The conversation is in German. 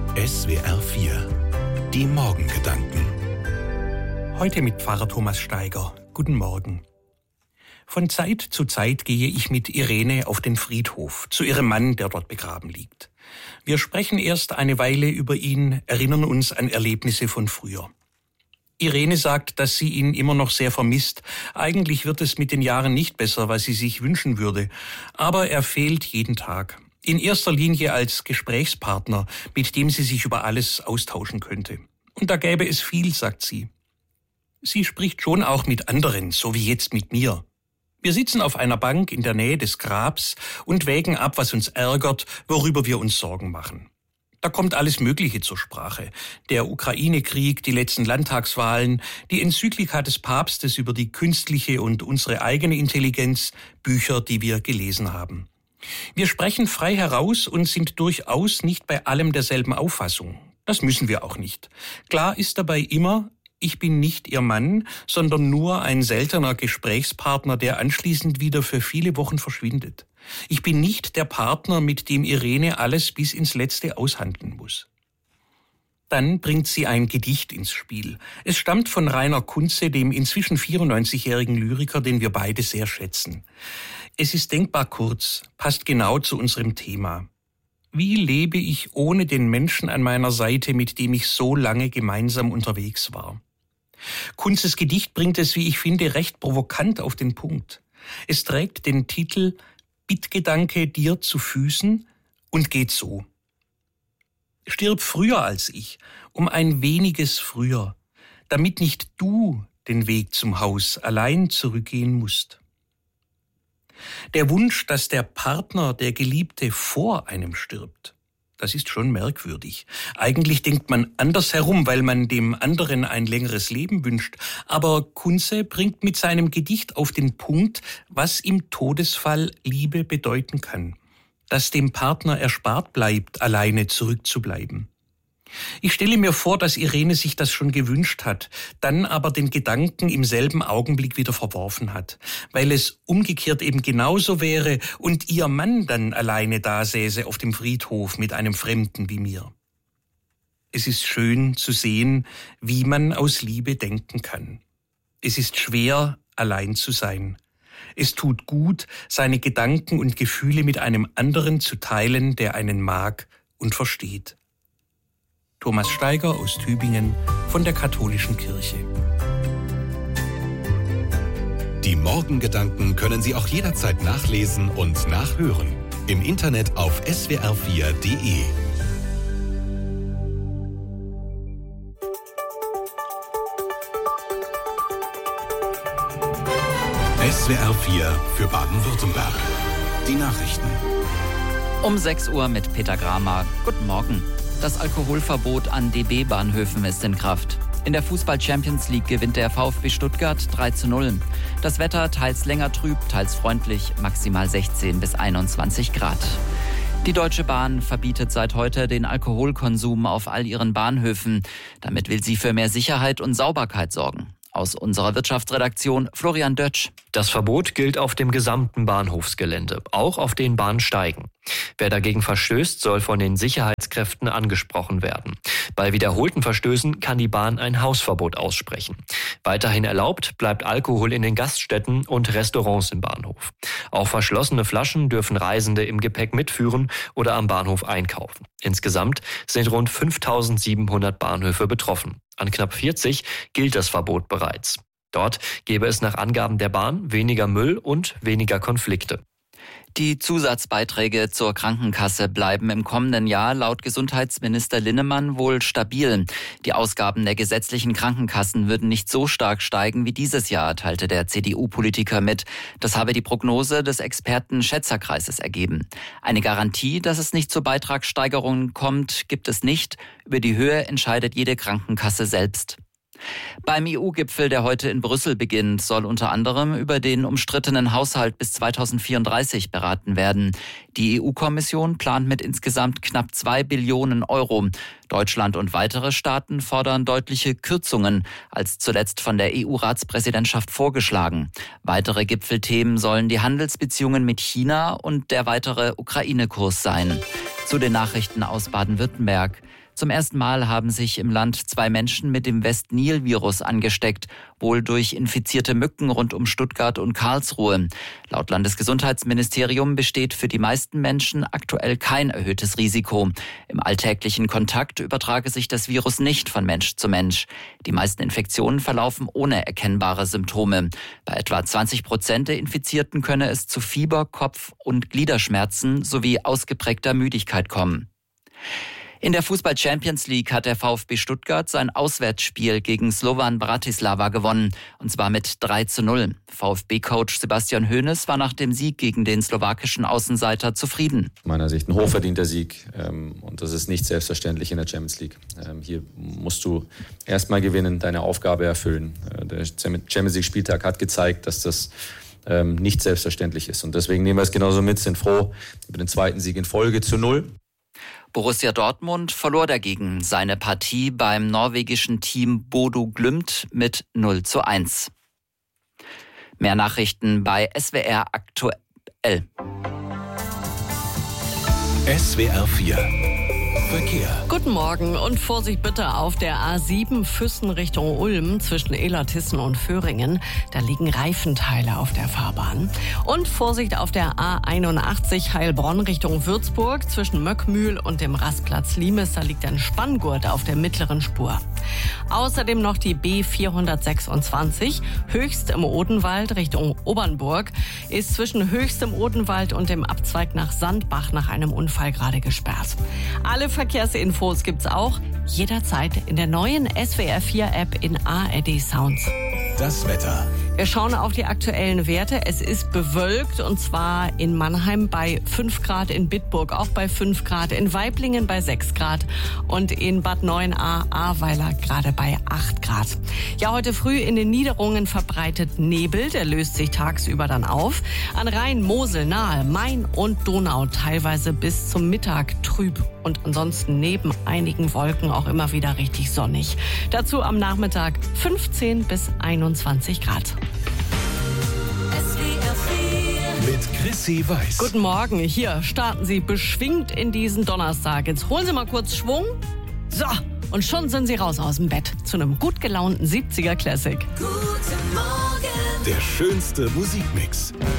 SWR 4 Die Morgengedanken. Heute mit Pfarrer Thomas Steiger. Guten Morgen. Von Zeit zu Zeit gehe ich mit Irene auf den Friedhof, zu ihrem Mann, der dort begraben liegt. Wir sprechen erst eine Weile über ihn, erinnern uns an Erlebnisse von früher. Irene sagt, dass sie ihn immer noch sehr vermisst. Eigentlich wird es mit den Jahren nicht besser, was sie sich wünschen würde. Aber er fehlt jeden Tag. In erster Linie als Gesprächspartner, mit dem sie sich über alles austauschen könnte. Und da gäbe es viel, sagt sie. Sie spricht schon auch mit anderen, so wie jetzt mit mir. Wir sitzen auf einer Bank in der Nähe des Grabs und wägen ab, was uns ärgert, worüber wir uns Sorgen machen. Da kommt alles Mögliche zur Sprache. Der Ukraine-Krieg, die letzten Landtagswahlen, die Enzyklika des Papstes über die künstliche und unsere eigene Intelligenz, Bücher, die wir gelesen haben. Wir sprechen frei heraus und sind durchaus nicht bei allem derselben Auffassung. Das müssen wir auch nicht. Klar ist dabei immer, ich bin nicht ihr Mann, sondern nur ein seltener Gesprächspartner, der anschließend wieder für viele Wochen verschwindet. Ich bin nicht der Partner, mit dem Irene alles bis ins Letzte aushandeln muss. Dann bringt sie ein Gedicht ins Spiel. Es stammt von Rainer Kunze, dem inzwischen 94-jährigen Lyriker, den wir beide sehr schätzen. Es ist denkbar kurz, passt genau zu unserem Thema. Wie lebe ich ohne den Menschen an meiner Seite, mit dem ich so lange gemeinsam unterwegs war? Kunzes Gedicht bringt es, wie ich finde, recht provokant auf den Punkt. Es trägt den Titel »Bittgedanke dir zu Füßen« und geht so. Stirb früher als ich, um ein weniges früher, damit nicht du den Weg zum Haus allein zurückgehen musst. Der Wunsch, dass der Partner, der Geliebte, vor einem stirbt, das ist schon merkwürdig. Eigentlich denkt man anders herum, weil man dem anderen ein längeres Leben wünscht. Aber Kunze bringt mit seinem Gedicht auf den Punkt, was im Todesfall Liebe bedeuten kann. Dass dem Partner erspart bleibt, alleine zurückzubleiben. Ich stelle mir vor, dass Irene sich das schon gewünscht hat, dann aber den Gedanken im selben Augenblick wieder verworfen hat, weil es umgekehrt eben genauso wäre und ihr Mann dann alleine dasäße auf dem Friedhof mit einem Fremden wie mir. Es ist schön zu sehen, wie man aus Liebe denken kann. Es ist schwer, allein zu sein. Es tut gut, seine Gedanken und Gefühle mit einem anderen zu teilen, der einen mag und versteht. Thomas Steiger aus Tübingen von der Katholischen Kirche. Die Morgengedanken können Sie auch jederzeit nachlesen und nachhören. Im Internet auf swr4.de. SWR 4 für Baden-Württemberg. Die Nachrichten. Um 6 Uhr mit Peter Gramer. Guten Morgen. Das Alkoholverbot an DB-Bahnhöfen ist in Kraft. In der Fußball-Champions League gewinnt der VfB Stuttgart 3:0. Das Wetter teils länger trüb, teils freundlich, maximal 16 bis 21 Grad. Die Deutsche Bahn verbietet seit heute den Alkoholkonsum auf all ihren Bahnhöfen. Damit will sie für mehr Sicherheit und Sauberkeit sorgen. Aus unserer Wirtschaftsredaktion Florian Dötsch. Das Verbot gilt auf dem gesamten Bahnhofsgelände, auch auf den Bahnsteigen. Wer dagegen verstößt, soll von den Sicherheitskräften angesprochen werden. Bei wiederholten Verstößen kann die Bahn ein Hausverbot aussprechen. Weiterhin erlaubt bleibt Alkohol in den Gaststätten und Restaurants im Bahnhof. Auch verschlossene Flaschen dürfen Reisende im Gepäck mitführen oder am Bahnhof einkaufen. Insgesamt sind rund 5.700 Bahnhöfe betroffen. An knapp 40 gilt das Verbot bereits. Dort gäbe es nach Angaben der Bahn weniger Müll und weniger Konflikte. Die Zusatzbeiträge zur Krankenkasse bleiben im kommenden Jahr laut Gesundheitsminister Linnemann wohl stabil. Die Ausgaben der gesetzlichen Krankenkassen würden nicht so stark steigen wie dieses Jahr, teilte der CDU-Politiker mit. Das habe die Prognose des Experten-Schätzerkreises ergeben. Eine Garantie, dass es nicht zu Beitragssteigerungen kommt, gibt es nicht. Über die Höhe entscheidet jede Krankenkasse selbst. Beim EU-Gipfel, der heute in Brüssel beginnt, soll unter anderem über den umstrittenen Haushalt bis 2034 beraten werden. Die EU-Kommission plant mit insgesamt knapp 2 Billionen Euro. Deutschland und weitere Staaten fordern deutliche Kürzungen, als zuletzt von der EU-Ratspräsidentschaft vorgeschlagen. Weitere Gipfelthemen sollen die Handelsbeziehungen mit China und der weitere Ukraine-Kurs sein. Zu den Nachrichten aus Baden-Württemberg. Zum ersten Mal haben sich im Land 2 Menschen mit dem West-Nil-Virus angesteckt, wohl durch infizierte Mücken rund um Stuttgart und Karlsruhe. Laut Landesgesundheitsministerium besteht für die meisten Menschen aktuell kein erhöhtes Risiko. Im alltäglichen Kontakt übertrage sich das Virus nicht von Mensch zu Mensch. Die meisten Infektionen verlaufen ohne erkennbare Symptome. Bei etwa 20% der Infizierten könne es zu Fieber, Kopf- und Gliederschmerzen sowie ausgeprägter Müdigkeit kommen. In der Fußball-Champions League hat der VfB Stuttgart sein Auswärtsspiel gegen Slovan Bratislava gewonnen, und zwar mit 3:0. VfB-Coach Sebastian Hoeneß war nach dem Sieg gegen den slowakischen Außenseiter zufrieden. Aus meiner Sicht ein hochverdienter Sieg, und das ist nicht selbstverständlich in der Champions League. Hier musst du erstmal gewinnen, deine Aufgabe erfüllen. Der Champions League-Spieltag hat gezeigt, dass das nicht selbstverständlich ist, und deswegen nehmen wir es genauso mit, sind froh über den zweiten Sieg in Folge zu 0. Borussia Dortmund verlor dagegen seine Partie beim norwegischen Team Bodo Glimt mit 0:1. Mehr Nachrichten bei SWR aktuell. SWR 4 Verkehr. Guten Morgen und Vorsicht bitte auf der A7 Füssen Richtung Ulm zwischen Illertissen und Föhringen. Da liegen Reifenteile auf der Fahrbahn. Und Vorsicht auf der A81 Heilbronn Richtung Würzburg zwischen Möckmühl und dem Rastplatz Limes. Da liegt ein Spanngurt auf der mittleren Spur. Außerdem noch die B426 Höchst im Odenwald Richtung Obernburg ist zwischen Höchst im Odenwald und dem Abzweig nach Sandbach nach einem Unfall gerade gesperrt. Alle Verkehrsinfos gibt's auch jederzeit in der neuen SWR 4 App in ARD Sounds. Das Wetter. Wir schauen auf die aktuellen Werte. Es ist bewölkt, und zwar in Mannheim bei 5 Grad, in Bitburg auch bei 5 Grad, in Waiblingen bei 6 Grad und in Bad Neuenahr-Ahrweiler gerade bei 8 Grad. Ja, heute früh in den Niederungen verbreitet Nebel, der löst sich tagsüber dann auf. An Rhein, Mosel, Nahe, Main und Donau teilweise bis zum Mittag trüb und ansonsten neben einigen Wolken auch immer wieder richtig sonnig. Dazu am Nachmittag 15 bis 21 Grad. Mit Chrissy Weiß. Guten Morgen, hier starten Sie beschwingt in diesen Donnerstag. Jetzt holen Sie mal kurz Schwung. So, und schon sind Sie raus aus dem Bett zu einem gut gelaunten 70er Classic. Der schönste Musikmix.